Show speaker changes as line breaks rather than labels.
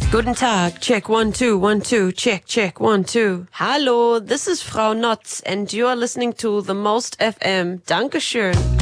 Guten Tag, check 1 2 1 2, check 1 2. Hallo, this is Frau Notz and you are listening to The Most FM. Dankeschön.